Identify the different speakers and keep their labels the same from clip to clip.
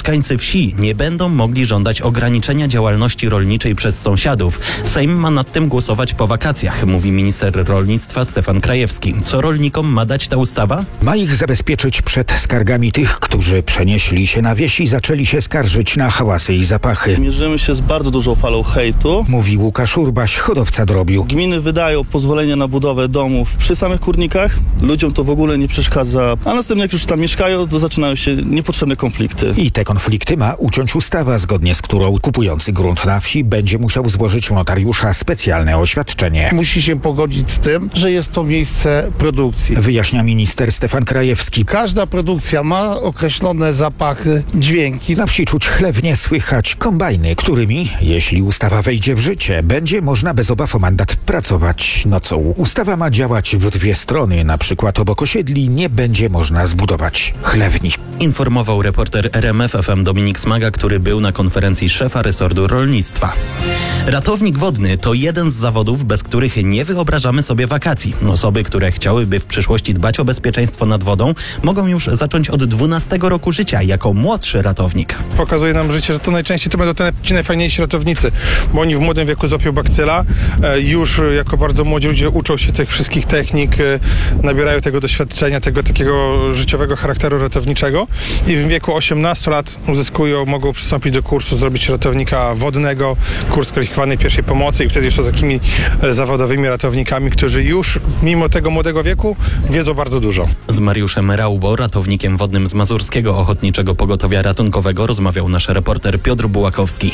Speaker 1: mieszkańcy wsi nie będą mogli żądać ograniczenia działalności rolniczej przez sąsiadów. Sejm ma nad tym głosować po wakacjach, mówi minister rolnictwa Stefan Krajewski. Co rolnikom ma dać ta ustawa?
Speaker 2: Ma ich zabezpieczyć przed skargami tych, którzy przenieśli się na wieś i zaczęli się skarżyć na hałasy i zapachy.
Speaker 3: Mierzymy się z bardzo dużą falą hejtu.
Speaker 2: Mówi Łukasz Urbaś, hodowca drobiu.
Speaker 3: Gminy wydają pozwolenia na budowę domów przy samych kurnikach. Ludziom to w ogóle nie przeszkadza. A następnie jak już tam mieszkają, to zaczynają się niepotrzebne konflikty.
Speaker 2: I te konflikty ma uciąć ustawa, zgodnie z którą kupujący grunt na wsi będzie musiał złożyć u notariusza specjalne oświadczenie.
Speaker 4: Musi się pogodzić z tym, że jest to miejsce produkcji.
Speaker 2: Wyjaśnia minister Stefan Krajewski.
Speaker 4: Każda produkcja ma określone zapachy, dźwięki.
Speaker 2: Na wsi czuć chlewnie, słychać kombajny, którymi, jeśli ustawa wejdzie w życie, będzie można bez obaw o mandat pracować nocą. Ustawa ma działać w dwie strony, na przykład obok osiedli nie będzie można zbudować chlewni.
Speaker 1: Informował reporter RMF FM Dominik Smaga, który był na konferencji szefa resortu rolnictwa. Ratownik wodny to jeden z zawodów, bez których nie wyobrażamy sobie wakacji. Osoby, które chciałyby w przyszłości dbać o bezpieczeństwo nad wodą, mogą już zacząć od 12 roku życia jako młodszy ratownik.
Speaker 5: Pokazuje nam życie, że to najczęściej to będą ci najfajniejsi ratownicy, bo oni w młodym wieku złapią bakcyla, już jako bardzo młodzi ludzie uczą się tych wszystkich technik, nabierają tego doświadczenia, tego takiego życiowego charakteru ratowniczego i w wieku 18 lat mogą przystąpić do kursu, zrobić ratownika wodnego, kurs kwalifikowanej pierwszej pomocy i wtedy już są takimi zawodowymi ratownikami, którzy już mimo tego młodego wieku wiedzą bardzo dużo.
Speaker 1: Z Mariuszem Raubo, ratownikiem wodnym z Mazurskiego Ochotniczego Pogotowia Ratunkowego, rozmawiał nasz reporter Piotr Bułakowski.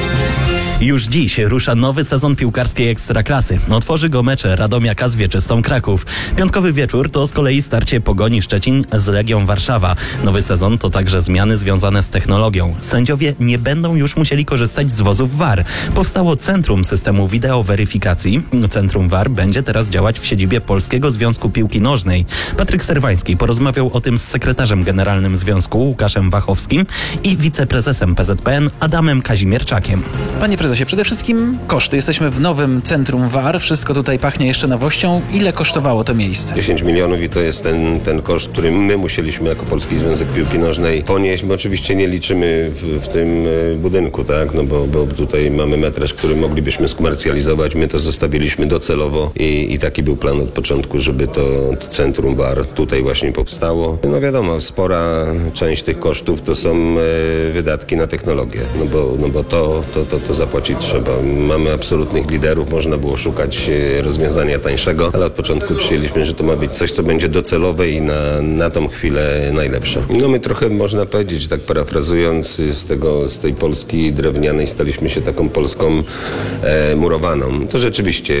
Speaker 1: Już dziś rusza nowy sezon piłkarskiej Ekstraklasy. Otworzy go mecz Radomiaka z Wieczystą Kraków. Piątkowy wieczór to z kolei starcie Pogoni Szczecin z Legią Warszawa. Nowy sezon to także zmiany związane z technologią. Sędziowie nie będą już musieli korzystać z wozów VAR. Powstało Centrum Systemu Wideoweryfikacji. Centrum VAR będzie teraz działać w siedzibie Polskiego Związku Piłki Nożnej. Patryk Serwański porozmawiał o tym z sekretarzem generalnym związku Łukaszem Wachowskim i wiceprezesem PZPN Adamem Kazimierczakiem.
Speaker 6: Panie prezesie, przede wszystkim koszty. Jesteśmy w nowym centrum VAR. Wszystko tutaj pachnie jeszcze nowością. Ile kosztowało to miejsce?
Speaker 7: 10 milionów i to jest ten koszt, który my musieliśmy jako Polski Związek Piłki Nożnej ponieść. My oczywiście nie liczymy w tym budynku, tak? No bo tutaj mamy metraż, który moglibyśmy skomercjalizować. My to zostawiliśmy docelowo i taki był plan od początku, żeby to centrum VAR tutaj właśnie powstało. No wiadomo, spora część tych kosztów to są wydatki na technologię, no bo to zapłacić trzeba. Mamy absolutnych liderów, można było szukać rozwiązania tańszego, ale od początku przyjęliśmy, że to ma być coś, co będzie docelowe i na tą chwilę najlepsze. No my trochę, można powiedzieć, tak parafrazując, z tej Polski drewnianej staliśmy się taką Polską murowaną. To rzeczywiście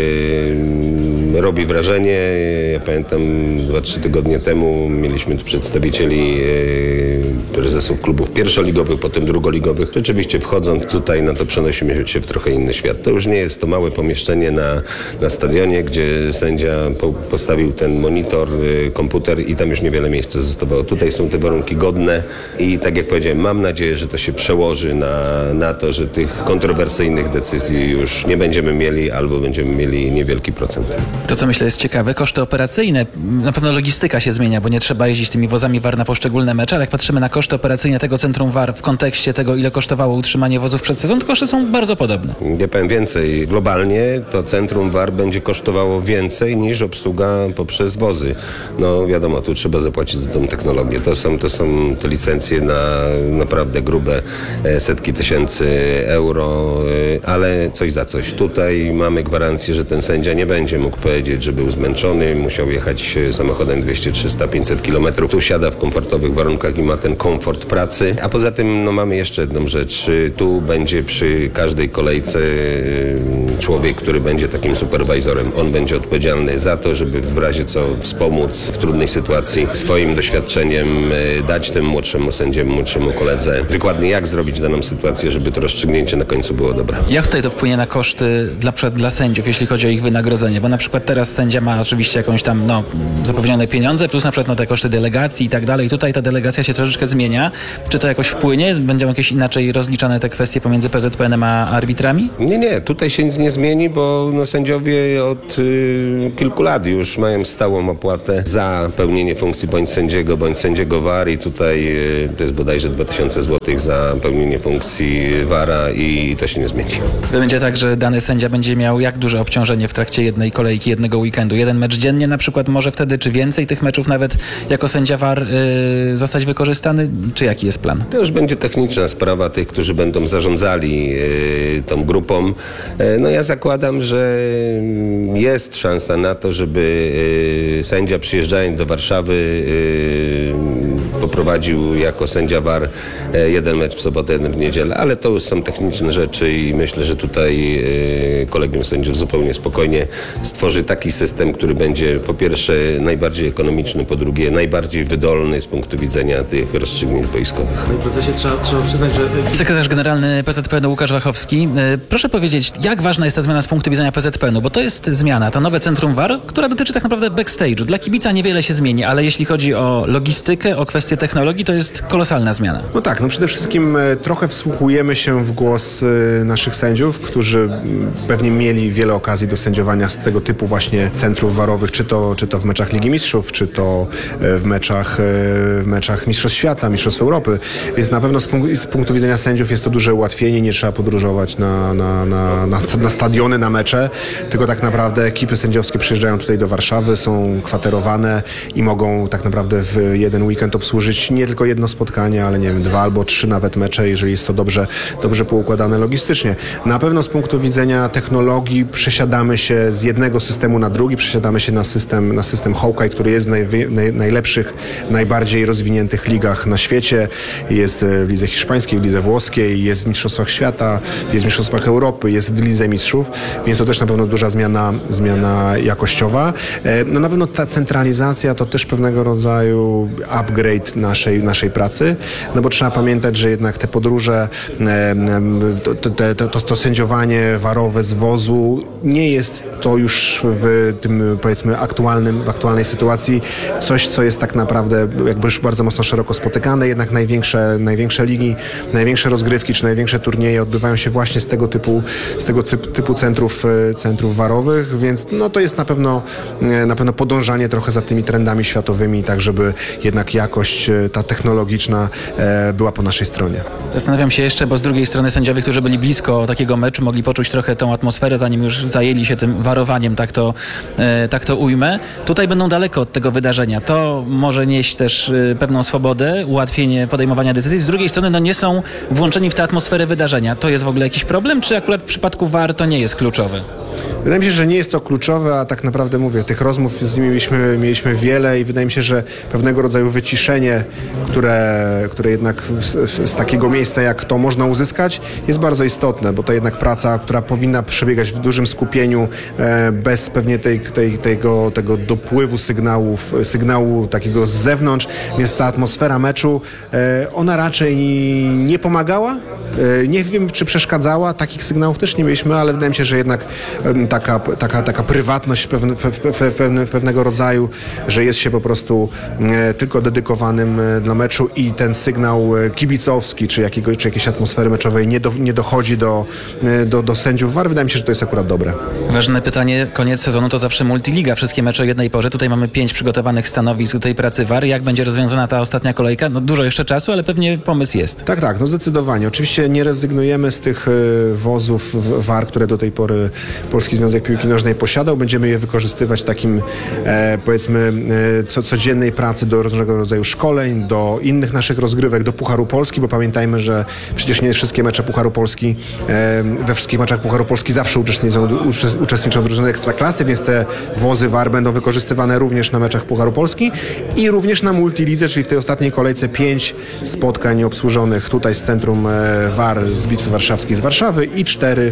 Speaker 7: robi wrażenie. Ja pamiętam 2-3 tygodnie temu mieliśmy tu przedstawicieli prezesów klubów pierwszoligowych, potem drugoligowych. Rzeczywiście wchodząc tutaj, no to przenosimy się w trochę inny świat. To już nie jest to małe pomieszczenie na stadionie, gdzie sędzia postawił ten monitor, komputer i tam już niewiele miejsca zostawało. Tutaj są te warunki godne i tak jak powiedziałem, mam nadzieję, że to się przełoży na to, że tych kontrowersyjnych decyzji już nie będziemy mieli albo będziemy mieli niewielki procent.
Speaker 6: To, co myślę jest ciekawe, koszty operacyjne. Na pewno logistyka się zmienia, bo nie trzeba jeździć tymi wozami VAR na poszczególne mecze, ale jak patrzymy na koszty operacyjne tego centrum VAR w kontekście tego, ile kosztowało utrzymanie wozów przed sezon, to koszty są bardzo podobne.
Speaker 7: Ja powiem więcej. Globalnie to centrum VAR będzie kosztowało więcej niż obsługa poprzez wozy. No wiadomo, tu trzeba zapłacić za tą technologię. To są te licencje na naprawdę grube setki tysięcy euro, ale coś za coś. Tutaj mamy gwarancję, że ten sędzia nie będzie mógł powiedzieć, że był zmęczony, musiał jechać samochodem 200, 300, 500 kilometrów. Tu siada w komfortowych warunkach i ma ten komfort pracy. A poza tym no, mamy jeszcze jedną rzecz. Tu będzie przy każdej kolejce człowiek, który będzie takim superwajzorem. On będzie odpowiedzialny za to, żeby w razie co wspomóc w trudnej sytuacji swoim doświadczeniem dać temu młodszemu sędziemu, młodszemu koledze wykładnie, jak zrobić daną sytuację, żeby to rozstrzygnięcie na końcu było dobre.
Speaker 6: Jak tutaj to wpłynie na koszty dla sędziów, jeśli chodzi o ich wynagrodzenie? Bo na przykład teraz sędzia ma oczywiście jakąś tam zapewnione pieniądze, plus na przykład te koszty delegacji i tak dalej. Tutaj ta delegacja się troszeczkę zmienia. Czy to jakoś wpłynie? Będą jakieś inaczej rozliczane te kwestie pomiędzy PZPN trenem a arbitrami?
Speaker 7: Nie, tutaj się nic nie zmieni, bo sędziowie od kilku lat już mają stałą opłatę za pełnienie funkcji bądź sędziego VAR i tutaj to jest bodajże 2000 zł za pełnienie funkcji VAR-a i to się nie zmieni.
Speaker 6: Będzie tak, że dany sędzia będzie miał jak duże obciążenie w trakcie jednej kolejki, jednego weekendu? Jeden mecz dziennie na przykład może wtedy, czy więcej tych meczów nawet jako sędzia VAR zostać wykorzystany? Czy jaki jest plan?
Speaker 7: To już będzie techniczna sprawa tych, którzy będą zarządzali tą grupą. Ja zakładam, że jest szansa na to, żeby sędzia przyjeżdżając do Warszawy poprowadził jako sędzia VAR jeden mecz w sobotę, jeden w niedzielę, ale to już są techniczne rzeczy i myślę, że tutaj kolegium sędziów zupełnie spokojnie stworzy taki system, który będzie po pierwsze najbardziej ekonomiczny, po drugie najbardziej wydolny z punktu widzenia tych rozstrzygnięć boiskowych.
Speaker 8: W tym procesie trzeba przyznać, że...
Speaker 6: Sekretarz generalny PZPN-u Łukasz Wachowski. Proszę powiedzieć, jak ważna jest ta zmiana z punktu widzenia PZPN-u? Bo to jest zmiana, to nowe centrum VAR, która dotyczy tak naprawdę backstage'u. Dla kibica niewiele się zmieni, ale jeśli chodzi o logistykę, o kwestie technologii, to jest kolosalna zmiana.
Speaker 9: No tak, przede wszystkim trochę wsłuchujemy się w głos naszych sędziów, którzy pewnie mieli wiele okazji do sędziowania z tego typu właśnie centrów VAR-owych, czy to w meczach Ligi Mistrzów, czy to w meczach Mistrzostw Świata, Mistrzostw Europy, więc na pewno z punktu widzenia sędziów jest to duże ułatwienie, nie trzeba podróżować na stadiony, na mecze, tylko tak naprawdę ekipy sędziowskie przyjeżdżają tutaj do Warszawy, są kwaterowane i mogą tak naprawdę w jeden weekend obsłużyć nie tylko jedno spotkanie, ale nie wiem, 2 albo 3 nawet mecze, jeżeli jest to dobrze poukładane logistycznie. Na pewno z punktu widzenia technologii przesiadamy się z jednego systemu na drugi, przesiadamy się na system Hawkeye, który jest w najlepszych, najbardziej rozwiniętych ligach na świecie. Jest w lidze hiszpańskiej, w lidze włoskiej, jest w Mistrzostwach Świata, jest w Mistrzostwach Europy, jest w lidze mistrzów, więc to też na pewno duża zmiana jakościowa. Na pewno ta centralizacja to też pewnego rodzaju upgrade naszej pracy, bo trzeba pamiętać, że jednak te podróże, to sędziowanie warowe z wozu nie jest to już w tym, powiedzmy, w aktualnej sytuacji coś, co jest tak naprawdę jakby już bardzo mocno szeroko spotykane, jednak największe ligi, największe rozgrywki czy największe turnieje odbywają się właśnie z tego typu centrów warowych, więc to jest na pewno podążanie trochę za tymi trendami światowymi, tak żeby jednak jakość ta technologiczna była po naszej stronie.
Speaker 6: Zastanawiam się jeszcze, bo z drugiej strony sędziowie, którzy byli blisko takiego meczu, mogli poczuć trochę tą atmosferę, zanim już zajęli się tym warowaniem, tak to ujmę. Tutaj będą daleko od tego wydarzenia. To może nieść też pewną swobodę, ułatwienie podejmowania decyzji. Z drugiej strony nie są włączeni w tę atmosferę wydarzenia. To jest w ogóle jakiś problem, czy akurat w przypadku VAR to nie jest kluczowe?
Speaker 9: Wydaje mi się, że nie jest to kluczowe, a tak naprawdę mówię, tych rozmów z nimi mieliśmy wiele i wydaje mi się, że pewnego rodzaju wyciszenie, które jednak z takiego miejsca jak to można uzyskać, jest bardzo istotne, bo to jednak praca, która powinna przebiegać w dużym skupieniu, bez pewnie tego dopływu sygnału takiego z zewnątrz, więc ta atmosfera meczu, ona raczej nie pomagała. Nie wiem, czy przeszkadzała, takich sygnałów też nie mieliśmy, ale wydaje mi się, że jednak taka prywatność pewnego rodzaju, że jest się po prostu tylko dedykowanym dla meczu i ten sygnał kibicowski, czy jakiejś atmosfery meczowej nie dochodzi do sędziów VAR. Wydaje mi się, że to jest akurat dobre.
Speaker 6: Ważne pytanie, koniec sezonu to zawsze multiliga, wszystkie mecze o jednej porze. Tutaj mamy 5 przygotowanych stanowisk do tej pracy VAR. Jak będzie rozwiązana ta ostatnia kolejka? Dużo jeszcze czasu, ale pewnie pomysł jest.
Speaker 9: Tak, zdecydowanie. Oczywiście nie rezygnujemy z tych wozów VAR, które do tej pory Polski Związek Piłki Nożnej posiadał. Będziemy je wykorzystywać w takim, powiedzmy, codziennej pracy do różnego rodzaju szkoleń, do innych naszych rozgrywek, do Pucharu Polski, bo pamiętajmy, że przecież nie wszystkie mecze Pucharu Polski, we wszystkich meczach Pucharu Polski zawsze uczestniczą drużyny Ekstraklasy, więc te wozy VAR będą wykorzystywane również na meczach Pucharu Polski i również na multilidze, czyli w tej ostatniej kolejce 5 spotkań obsłużonych tutaj z Centrum VAR z Bitwy Warszawskiej z Warszawy i 4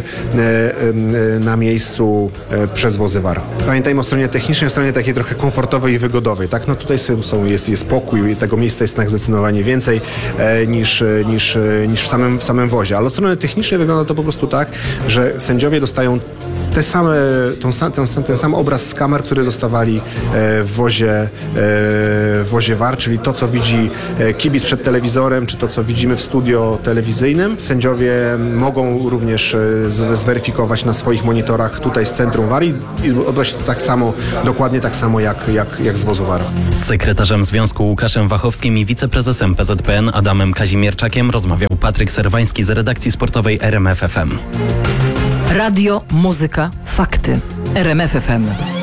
Speaker 9: na miejscu przez wozy VAR. Pamiętajmy o stronie technicznej, o stronie takiej trochę komfortowej i wygodowej. Tak? Tutaj jest pokój i tego miejsca jest jednak zdecydowanie więcej niż w samym wozie. Ale od strony technicznej wygląda to po prostu tak, że sędziowie dostają ten sam obraz z kamer, który dostawali w wozie VAR, czyli to, co widzi kibic przed telewizorem, czy to, co widzimy w studio telewizyjnym. Sędziowie mogą również zweryfikować na swoich monitorach tutaj z centrum VAR i odbywać to dokładnie tak samo jak z wozu VAR.
Speaker 1: Z sekretarzem Związku Łukaszem Wachowskim i wiceprezesem PZPN Adamem Kazimierczakiem rozmawiał Patryk Serwański z redakcji sportowej RMF FM.
Speaker 10: Radio, muzyka, fakty. RMF FM.